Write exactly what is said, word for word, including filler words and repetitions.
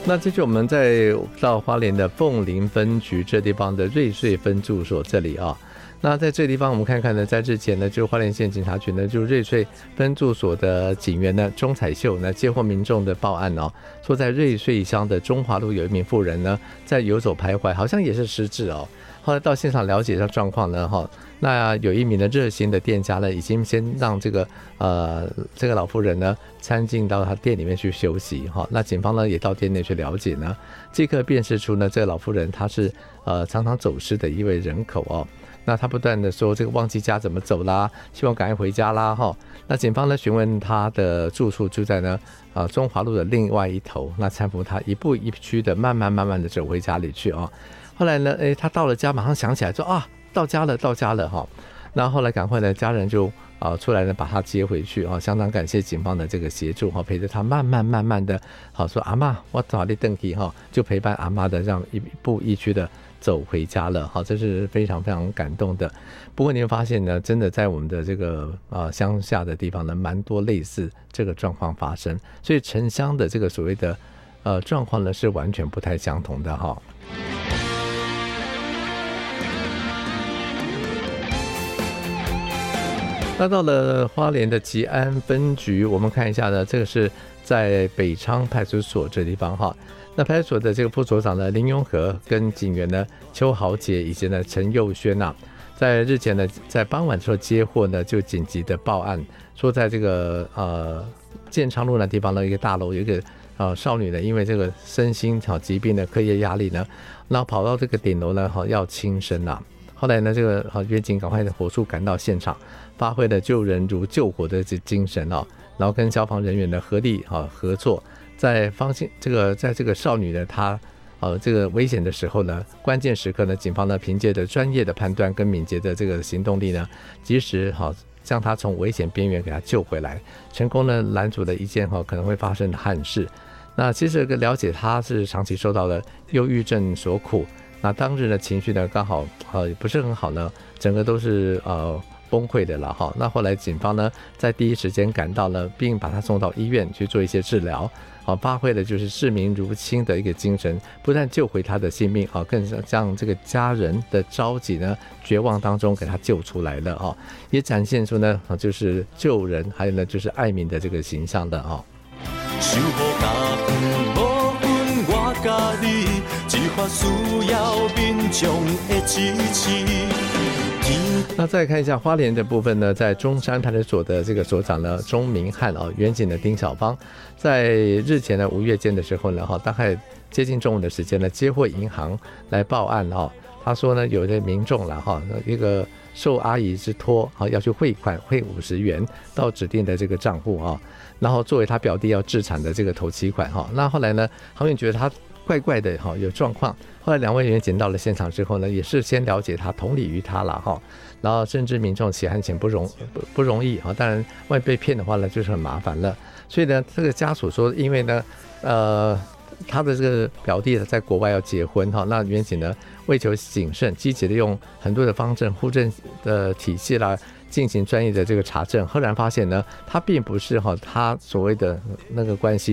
那这是我们在到花莲的凤林分局这地方的瑞穗分驻所这里啊。那在这地方我们看看呢，在之前呢，就花莲县警察局呢，就瑞穗分驻所的警员呢钟彩秀呢接获民众的报案哦，说在瑞穗乡的中华路有一名妇人呢在游走徘徊，好像也是失智哦。后来到现场了解一下状况呢，哈，那有一名的热心的店家呢，已经先让这个呃这个老妇人呢参进到他店里面去休息哈。那警方呢也到店内去了解呢，即刻辨识出呢这个老妇人她是呃常常走失的一位人口哦。那他不断的说这个忘记家怎么走啦，希望赶快回家啦哈。那警方呢询问他的住处就在呢呃中华路的另外一头，那搀扶他一步一趋的慢慢慢慢的走回家里去哦。后来呢，哎，他到了家，马上想起来说啊，到家了，到家了哈。那后来赶快呢，家人就啊、呃、出来呢，把他接回去啊，相当感谢警方的这个协助哈，陪着他慢慢慢慢的，好说阿嬷我早你登记哈，就陪伴阿嬷的这样一步一趋的走回家了，好，这是非常非常感动的。不过你会发现呢，真的在我们的这个呃乡下的地方呢，蛮多类似这个状况发生，所以城乡的这个所谓的呃状况呢，是完全不太相同的哈。那到了花莲的吉安分局，我们看一下呢，这个是在北昌派出所这地方哈。那派出所的这个副所长呢林永和跟警员呢邱豪杰以及呢陈佑轩啊，在日前呢在傍晚的时候接获呢就紧急的报案，说在这个呃建昌路那地方的一个大楼有一个呃少女呢，因为这个身心好疾病的课业压力呢，然后跑到这个顶楼呢好要轻生啊。后来呢，这个好员警赶快火速赶到现场，发挥了救人如救火的这精神哦，然后跟消防人员的合力啊合作，在方兴这个在这个少女呢她呃这个危险的时候呢，关键时刻呢，警方呢凭借着专业的判断跟敏捷的这个行动力呢，及时好将她从危险边缘给她救回来，成功呢拦阻了一件哈可能会发生的憾事。那其实了解她是长期受到了忧郁症所苦。那当日的情绪呢，刚好呃不是很好呢，整个都是呃崩溃的了哈。那后来警方呢，在第一时间赶到了，并把他送到医院去做一些治疗，啊，发挥的就是视民如亲的一个精神，不但救回他的性命啊，更将这个家人的着急呢、绝望当中给他救出来了啊，也展现出呢就是救人，还有呢就是爱民的这个形象的啊。家己只法需要民众的支持。那再看一下花莲的部分呢，在中山派出所的这个所长呢钟明汉啊，员警的丁小芳，在日前的五月间的时候呢，哈，大概接近中午的时间呢，接获银行来报案啊，他说呢，有的民众了哈，一个受阿姨之托啊，要去汇款汇五十元到指定的这个账户啊，然后作为他表弟要置产的这个头期款哈。那后来呢，航员觉得他怪怪的哈，有状况。后来两位员警到了现场之后呢，也是先了解他，同理于他了哈。然后深知民众起案前不容不不容易哈，当然万一被骗的话呢，就是很麻烦了。所以呢，这个家属说，因为呢，呃，他的这个表弟在国外要结婚哈，那员警呢为求谨慎，积极的用很多的方正户政的体系啦，进行专业的这个查证，赫然发现呢，他并不是哈他所谓的那个关系。